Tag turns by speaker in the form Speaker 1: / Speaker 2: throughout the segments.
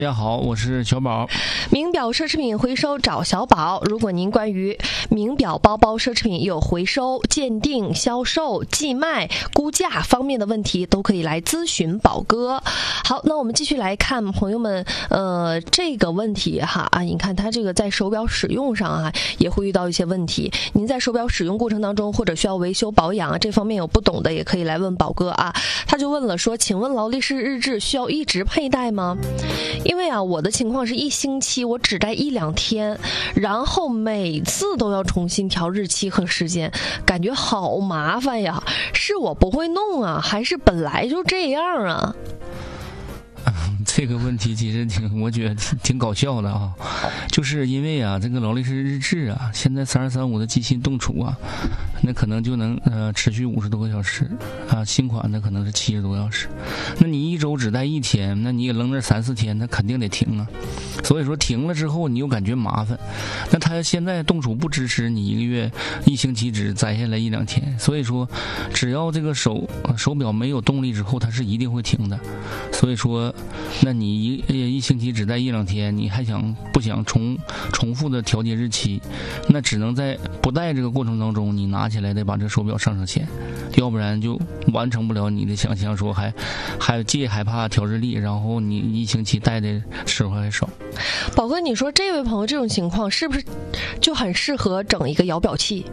Speaker 1: 大家好，我是小宝。
Speaker 2: 名表奢侈品回收找小宝。如果您关于名表、包包、奢侈品有回收、鉴定、销售、寄卖、估价方面的问题，都可以来咨询宝哥。好，那我们继续来看朋友们这个问题哈啊，你看他这个在手表使用上啊也会遇到一些问题。您在手表使用过程当中或者需要维修保养啊，这方面有不懂的也可以来问宝哥啊。他就问了说，请问劳力士日志需要一直佩戴吗？因为啊，我的情况是1星期我只戴1-2天，然后每次都要重新调日期和时间，感觉好麻烦呀。是我不会弄啊，还是本来就这样啊？
Speaker 1: 这个问题其实我觉得挺搞笑的啊，就是因为啊，这个劳力士日志啊，现在3235的机芯冻储啊，那可能就能持续50多个小时啊，新款的可能是70多个小时。那你一周只戴1天，那你也扔那3-4天，那肯定得停啊。所以说停了之后，你又感觉麻烦。那它现在冻储不支持你1个月1星期只摘下来1-2天，所以说只要这个手表没有动力之后，它是一定会停的。所以说，那你一星期只戴1-2天，你还不想重复的调节日期，那只能在不戴这个过程当中，你拿起来得把这手表上线，要不然就完成不了你的想象，说还既害怕调日历，然后你1星期戴的时候还少。
Speaker 2: 宝哥，你说这位朋友这种情况是不是就很适合整一个摇表器？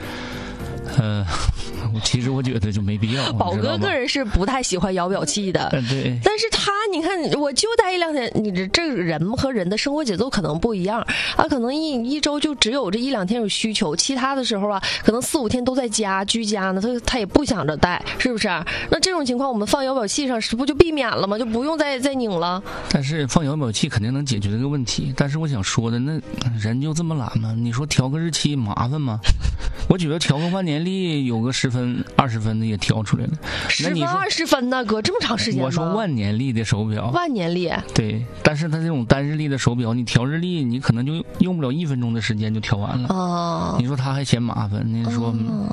Speaker 1: 其实我觉得就没必要。
Speaker 2: 宝哥个人是不太喜欢摇表器的，
Speaker 1: 对。
Speaker 2: 但是你看，我就戴1-2天，你这人和人的生活节奏可能不一样啊，可能一周就只有这1-2天有需求，其他的时候啊，可能4-5天都在家居家呢，他也不想着戴，是不是？那这种情况，我们放摇表器上，是不就避免了吗？就不用再拧了。但
Speaker 1: 是放摇表器肯定能解决这个问题，但是我想说的，那人就这么懒吗？你说调个日期麻烦吗？我觉得调个万年历有个10分20分的也调出来了。
Speaker 2: 10分20分呢？隔这么长时间吗？
Speaker 1: 我说万年历的手表。
Speaker 2: 万年历。对，
Speaker 1: 但是它这种单日历的手表，你调日历，你可能就用不了1分钟的时间就调完了。哦。你说他还嫌麻烦，你说。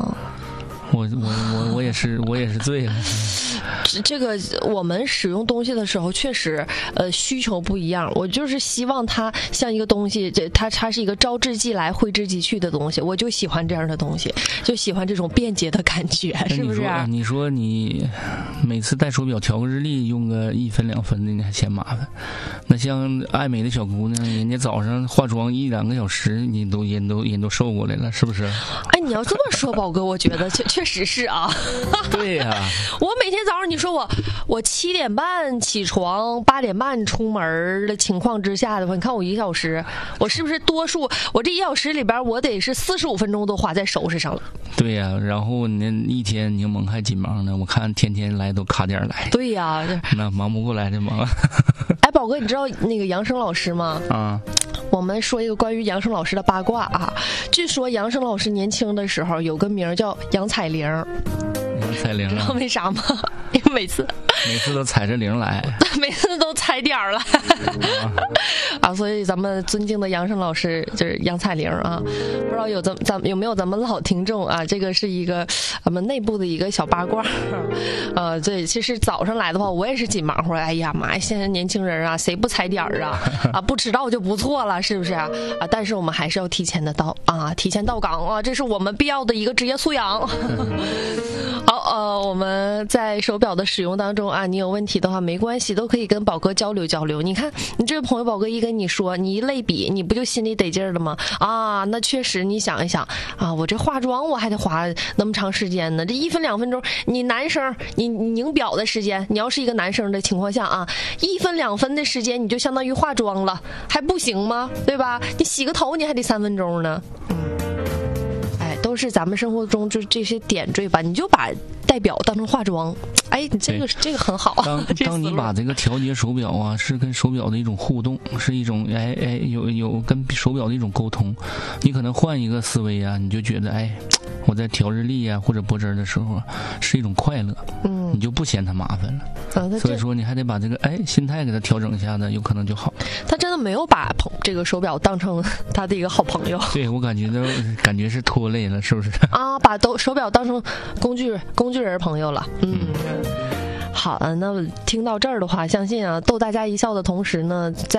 Speaker 1: 我也是醉了。
Speaker 2: 这个我们使用东西的时候，确实需求不一样。我就是希望它像一个东西，它是一个招之即来挥之即去的东西，我就喜欢这样的东西，就喜欢这种便捷的感觉，是不是？
Speaker 1: 你说你每次戴手表调个日历用个1分2分的，你还嫌麻烦？那像爱美的小姑娘，人家早上化妆1-2个小时，你人都瘦过来了，是不是？
Speaker 2: 哎，你要这么说，宝哥，我觉得确实是啊。
Speaker 1: 对呀。
Speaker 2: 我每天早上你说我7点半起床，8点半出门的情况之下的话，你看我1小时，我是不是多数我这1小时里边我得是45分钟都花在收拾上了？
Speaker 1: 对呀，然后那一天柠檬还紧忙呢，我看天天来都卡点来。
Speaker 2: 对呀，
Speaker 1: 那忙不过来就忙。
Speaker 2: 哎，宝哥，你知道那个杨生老师吗？啊。我们说一个关于杨生老师的八卦啊，据说杨生老师年轻的时候有个名叫杨彩玲。
Speaker 1: 杨彩玲，
Speaker 2: 知道为啥吗？因为每次
Speaker 1: 都踩着铃来，
Speaker 2: 每次都踩点儿了啊！所以咱们尊敬的杨生老师就是杨彩玲啊，不知道有没有咱们老听众啊？这个是一个咱们内部的一个小八卦。对，其实早上来的话，我也是紧忙活。哎呀妈呀，现在年轻人啊，谁不踩点儿啊？不迟到就不错了，是不是啊？但是我们还是要提前到岗啊，这是我们必要的一个职业素养。好，我们在手表的使用当中啊，你有问题的话没关系，都可以跟宝哥交流交流。你看，你这位朋友宝哥一跟你说，你一类比，你不就心里得劲儿了吗？啊，那确实，你想一想啊，我这化妆我还得花那么长时间呢，这1分2分钟，你男生你拧表的时间，你要是一个男生的情况下啊，1分2分的时间你就相当于化妆了，还不行吗？对吧？你洗个头你还得3分钟呢。都是咱们生活中就这些点缀吧，你就把戴表当成化妆。哎，这个很好。
Speaker 1: 当你把这个调节手表啊，是跟手表的一种互动，是一种有跟手表的一种沟通。你可能换一个思维啊，你就觉得我在调日历啊或者拨针的时候是一种快乐，你就不嫌它麻烦了。所以说你还得把这个心态给它调整一下呢，有可能就好。
Speaker 2: 他真的没有把这个手表当成他的一个好朋友。
Speaker 1: 对，我感觉是拖累了，是不是？
Speaker 2: 啊，把手表当成工具人朋友了。好，那听到这儿的话，相信啊，逗大家一笑的同时呢，在